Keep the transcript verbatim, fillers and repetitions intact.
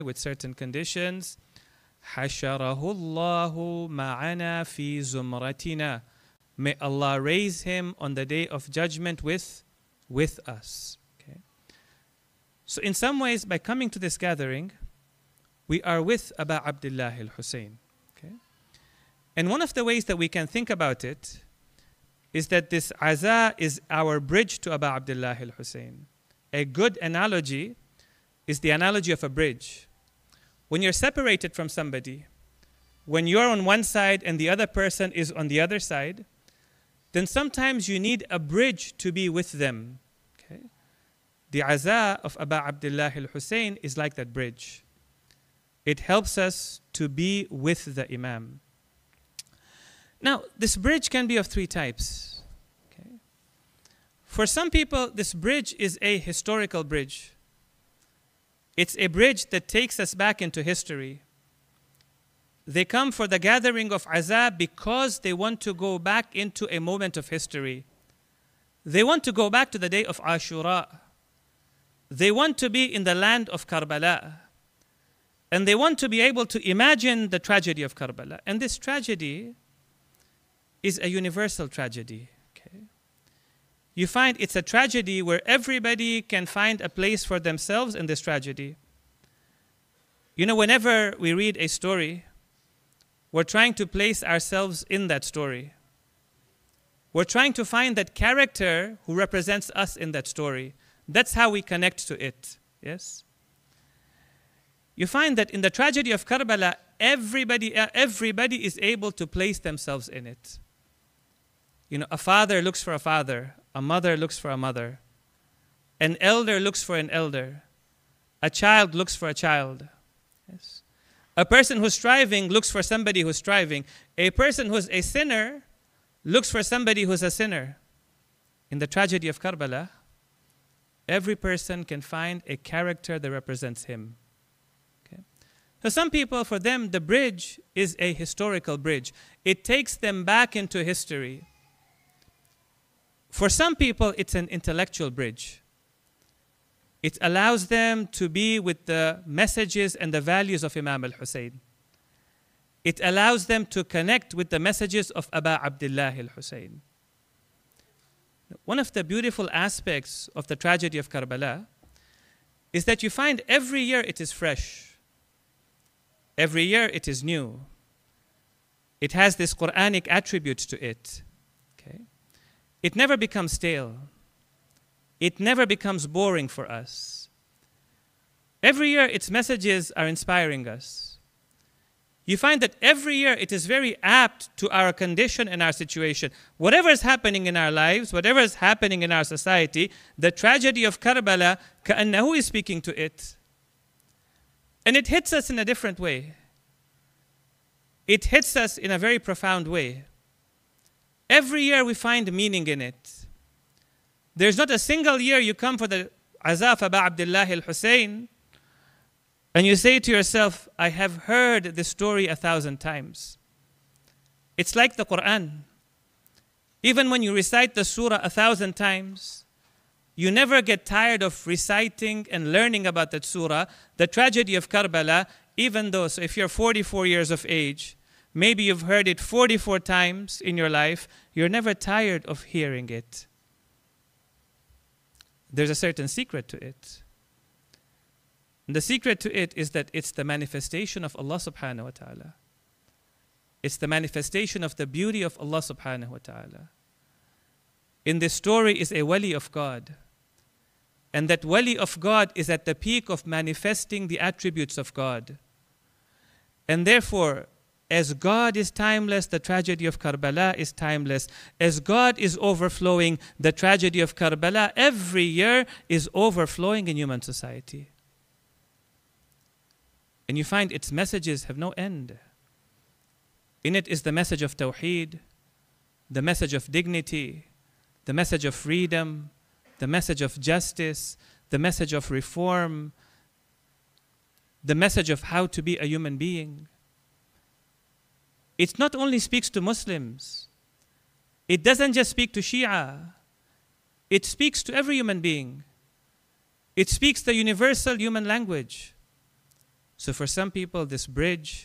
with certain conditions. حَشَرَهُ اللَّهُ مَعَنَا فِي زُمْرَتِنَا. May Allah raise him on the day of judgment with, with us. Okay. So in some ways, by coming to this gathering, we are with Aba Abdullah al-Hussein. Okay. And one of the ways that we can think about it is that this aza is our bridge to Aba Abdullah al-Hussein. A good analogy is the analogy of a bridge. When you're separated from somebody, when you're on one side and the other person is on the other side, then sometimes you need a bridge to be with them. Okay? The aza of Aba Abdullah al-Hussein is like that bridge. It helps us to be with the Imam. Now, this bridge can be of three types. Okay? For some people, this bridge is a historical bridge. It's a bridge that takes us back into history. They come for the gathering of Azab because they want to go back into a moment of history. They want to go back to the day of Ashura. They want to be in the land of Karbala. And they want to be able to imagine the tragedy of Karbala. And this tragedy is a universal tragedy. Okay? You find it's a tragedy where everybody can find a place for themselves in this tragedy. You know, whenever we read a story, we're trying to place ourselves in that story. We're trying to find that character who represents us in that story. That's how we connect to it. Yes? You find that in the tragedy of Karbala, everybody, everybody is able to place themselves in it. You know, a father looks for a father. A mother looks for a mother. An elder looks for an elder. A child looks for a child. Yes. A person who's striving looks for somebody who's striving. A person who's a sinner looks for somebody who's a sinner. In the tragedy of Karbala, every person can find a character that represents him. Okay? So some people, for them, the bridge is a historical bridge. It takes them back into history. For some people, it's an intellectual bridge. It allows them to be with the messages and the values of Imam al-Hussein. It allows them to connect with the messages of Aba Abdullah al-Hussein. One of the beautiful aspects of the tragedy of Karbala is that you find every year it is fresh. Every year it is new. It has this Quranic attribute to it. Okay? It never becomes stale. It never becomes boring for us. Every year, its messages are inspiring us. You find that every year, it is very apt to our condition and our situation. Whatever is happening in our lives, whatever is happening in our society, the tragedy of Karbala, كأنه is speaking to it. And it hits us in a different way. It hits us in a very profound way. Every year we find meaning in it. There's not a single year you come for the Azaf Aba Abdullah al-Hussein and you say to yourself, I have heard this story a thousand times. It's like the Quran. Even when you recite the surah a thousand times, you never get tired of reciting and learning about that surah, the tragedy of Karbala, even though, so if you're forty-four years of age, maybe you've heard it forty-four times in your life, you're never tired of hearing it. There's a certain secret to it. And the secret to it is that it's the manifestation of Allah subhanahu wa ta'ala. It's the manifestation of the beauty of Allah subhanahu wa ta'ala. In this story is a wali of God. And that wali of God is at the peak of manifesting the attributes of God. And therefore, as God is timeless, the tragedy of Karbala is timeless. As God is overflowing, the tragedy of Karbala every year is overflowing in human society. And you find its messages have no end. In it is the message of Tawheed, the message of dignity, the message of freedom, the message of justice, the message of reform, the message of how to be a human being. It not only speaks to Muslims, it doesn't just speak to Shia, it speaks to every human being. It speaks the universal human language. So for some people, this bridge